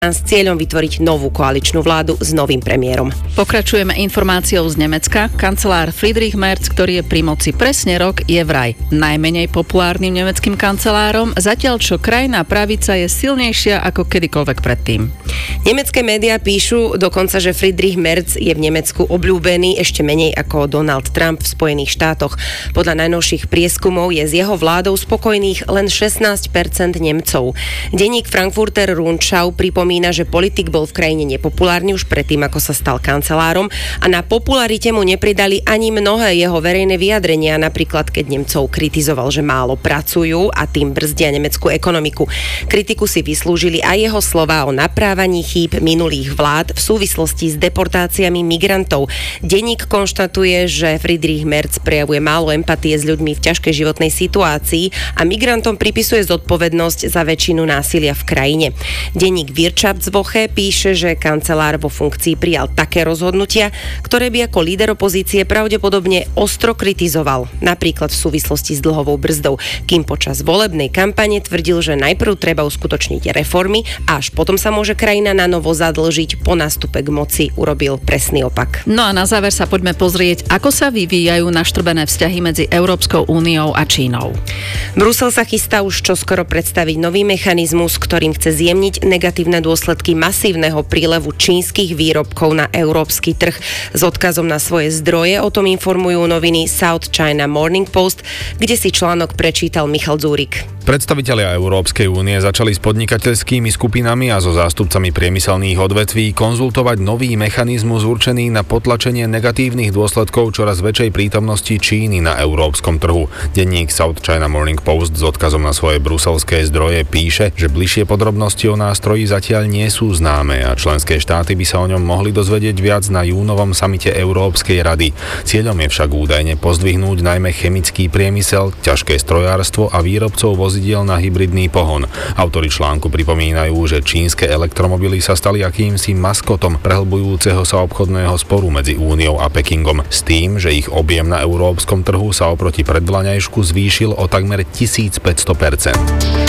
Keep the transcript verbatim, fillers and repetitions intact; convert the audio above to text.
s cieľom vytvoriť novú koaličnú vládu s novým premiérom. Pokračujeme informáciou z Nemecka. Kancelár Friedrich Merz, ktorý je pri moci presne rok, je vraj najmenej populárnym nemeckým kancelárom, zatiaľ čo krajná pravica je silnejšia ako kedykoľvek predtým. Nemecké médiá píšu dokonca, že Friedrich Merz je v Nemecku obľúbený ešte menej ako Donald Trump v Spojených štátoch. Podľa najnovších prieskumov je s jeho vládou spokojných len šestnásť percent Nemcov. Denník Frankfurter Rundschau pripomína, že politik bol v krajine nepopulárny už predtým, ako sa stal kancelárom a na popularite mu nepridali ani mnohé jeho verejné vyjadrenia, napríklad keď Nemcov kritizoval, že málo pracujú a tým brzdia nemeckú ekonomiku. Kritiku si vyslúžili aj jeho slová o naprávaní chýb minulých vlád v súvislosti s deportáciami migrantov. Denník konštatuje, že Friedrich Merz prejavuje málo empatie s ľuďmi v ťažkej životnej situácii a migrantom pripisuje zodpovednosť za väčšinu násilia v krajine. Denník Wirtschaftswoche píše, že kancelár vo funkcii prijal také rozhodnutia, ktoré by ako líder opozície pravdepodobne ostro kritizoval, napríklad v súvislosti s dlhovou brzdou, kým počas volebnej kampane tvrdil, že najprv treba uskutočniť reformy a až potom sa môže krajina na novo zadlžiť. Po nástupe k moci urobil presný opak. No a na záver sa poďme pozrieť, ako sa vyvíjajú naštrbené vzťahy medzi Európskou úniou a Čínou. Brusel sa chystá už čoskoro predstaviť nový mechanizmus, ktorým chce zjemniť negatívne dôsledky masívneho prílevu čínskych výrobkov na európsky trh. S odkazom na svoje zdroje o tom informujú noviny South China Morning Post, kde si článok prečítal Michal Dzúrik. Predstavitelia Európskej únie začali s podnikateľskými skupinami a so zástupcami priemyselných odvetví konzultovať nový mechanizmus určený na potlačenie negatívnych dôsledkov čoraz väčšej prítomnosti Číny na európskom trhu. Denník South China Morning Post s odkazom na svoje bruselské zdroje píše, že bližšie podrobnosti o nástroji zatiaľ nie sú známe a členské štáty by sa o ňom mohli dozvedieť viac na júnovom samite Európskej rady. Cieľom je však údajne pozdvihnúť najmä chemický priemysel, ťažké strojárstvo a výrobcov vozidiel na hybridný pohon. Autori článku pripomínajú, že čínske elektromobily sa stali akýmsi maskotom prehlbujúceho sa obchodného sporu medzi Úniou a Pekingom s tým, že ich objem na európskom trhu sa oproti predvlaňajšku zvýšil o takmer tisícpäťsto percent.